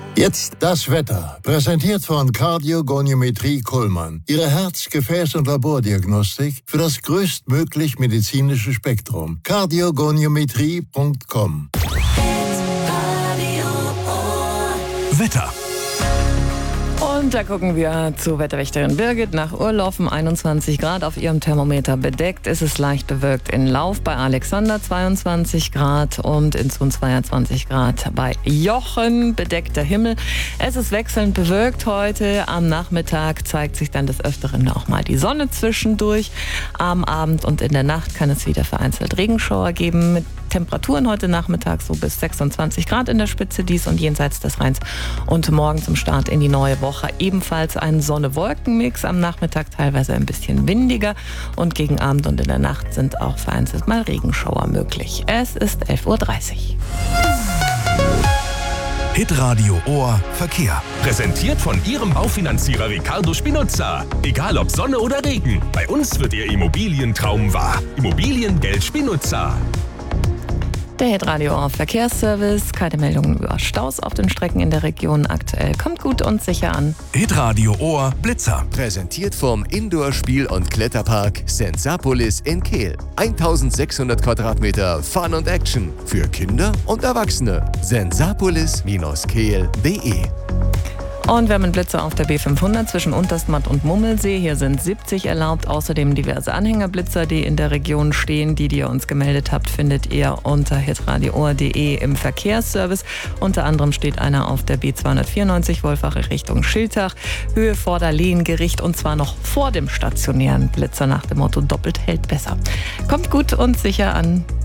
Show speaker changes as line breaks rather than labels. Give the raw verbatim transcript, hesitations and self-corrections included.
Jetzt das Wetter, präsentiert von Kardiogoniometrie Kuhlmann. Ihre Herz-, Gefäß- und Labordiagnostik für das größtmöglich medizinische Spektrum. kardiogoniometrie punkt com.
Wetter.
Und da gucken wir zu Wetterwächterin Birgit nach Urlaufen. einundzwanzig Grad auf ihrem Thermometer bedeckt. Es ist leicht bewölkt in Lauf bei Alexander, zweiundzwanzig Grad, und in Zun zweiundzwanzig Grad bei Jochen. Bedeckter Himmel. Es ist wechselnd bewölkt heute. Am Nachmittag zeigt sich dann des Öfteren auch mal die Sonne zwischendurch. Am Abend und in der Nacht kann es wieder vereinzelt Regenschauer geben mit Temperaturen heute Nachmittag so bis sechsundzwanzig Grad in der Spitze dies und jenseits des Rheins. Und morgen zum Start in die neue Woche ebenfalls ein Sonne-Wolken-Mix. Am Nachmittag teilweise ein bisschen windiger und gegen Abend und in der Nacht sind auch vereinzelt mal Regenschauer möglich. Es ist elf Uhr dreißig.
Hitradio Ohr Verkehr.
Präsentiert von Ihrem Baufinanzierer Riccardo Spinuzza. Egal ob Sonne oder Regen, bei uns wird Ihr Immobilientraum wahr. Immobiliengeld Spinuzza.
Der Hitradio Ohr Verkehrsservice. Keine Meldungen über Staus auf den Strecken in der Region aktuell. Kommt gut und sicher an.
Hitradio Ohr Blitzer.
Präsentiert vom Indoor-Spiel- und Kletterpark Sensapolis in Kehl. eintausendsechshundert Quadratmeter Fun und Action für Kinder und Erwachsene. sensapolis Bindestrich kehl punkt de.
Und wir haben einen Blitzer auf der B fünfhundert zwischen Unterstmatt und Mummelsee. Hier sind siebzig erlaubt. Außerdem diverse Anhängerblitzer, die in der Region stehen. Die, die ihr uns gemeldet habt, findet ihr unter hitradio ohr punkt de im Verkehrsservice. Unter anderem steht einer auf der B zweihundertvierundneunzig Wolfache Richtung Schiltach. Höhe Vorderleengericht, und zwar noch vor dem stationären Blitzer nach dem Motto doppelt hält besser. Kommt gut und sicher an.